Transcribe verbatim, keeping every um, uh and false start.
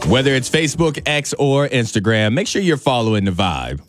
Whether it's Facebook, X, or Instagram, make sure you're following The Vibe.